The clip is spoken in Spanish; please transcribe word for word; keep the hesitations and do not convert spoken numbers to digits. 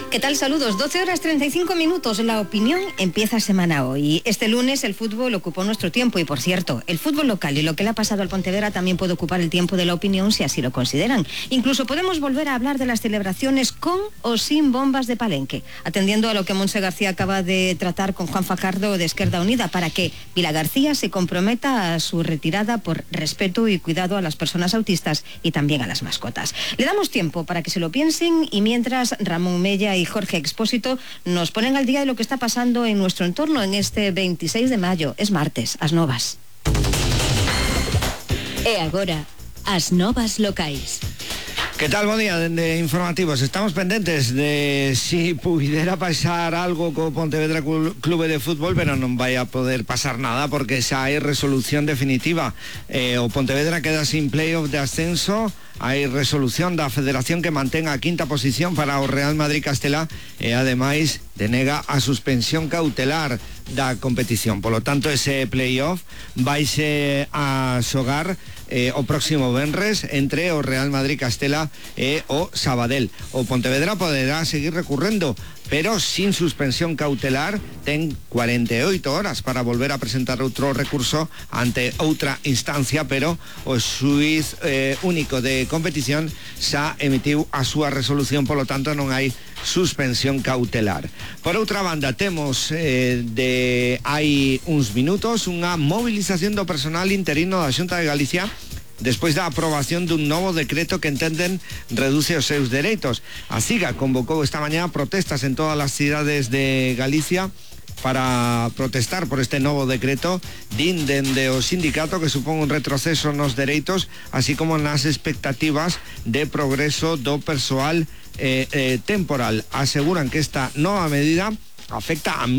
¿Qué tal? Saludos. doce horas treinta y cinco minutos. La opinión empieza semana hoy. Este lunes el fútbol ocupó nuestro tiempo y, por cierto, el fútbol local y lo que le ha pasado al Pontevedra también puede ocupar el tiempo de la opinión si así lo consideran. Incluso podemos volver a hablar de las celebraciones con o sin bombas de Palenque, atendiendo a lo que Montse García acaba de tratar con Juan Fajardo de Esquerda Unida para que Vilagarcía se comprometa a su retirada por respeto y cuidado a las personas autistas y también a las mascotas. Le damos tiempo para que se lo piensen y mientras Ramón Mella y Jorge Expósito nos ponen al día de lo que está pasando en nuestro entorno en este veintiséis de mayo. Es martes, as novas. E agora, as novas locais. ¿Qué tal? Buen día, de informativos. Estamos pendentes de si pudiera pasar algo con Pontevedra Clube de Fútbol, pero non vai a poder pasar nada porque xa hai resolución definitiva. Eh, o Pontevedra queda sin playoff de ascenso. Hai resolución da Federación que mantén a quinta posición para o Real Madrid Castela e ademais denega a suspensión cautelar da competición. Por lo tanto, ese playoff vaise a xogar eh, o próximo venres entre o Real Madrid Castela e o Sabadell. O Pontevedra poderá seguir recurrendo, pero sin suspensión cautelar. Ten cuarenta y ocho horas para volver a presentar outro recurso ante outra instancia, pero o xuiz eh, único de competición xa emitiu a súa resolución, polo tanto non hai suspensión cautelar. Por outra banda, temos eh, de hai uns minutos unha movilización do personal interino da Xunta de Galicia despois da aprobación dun novo decreto que entenden reduce os seus dereitos. A SIGA convocou esta mañá protestas en todas as cidades de Galicia para protestar por este novo decreto. Din dende o sindicato que supón un retroceso nos dereitos, así como nas expectativas de progreso do persoal eh, eh, temporal. Aseguran que esta nova medida afecta a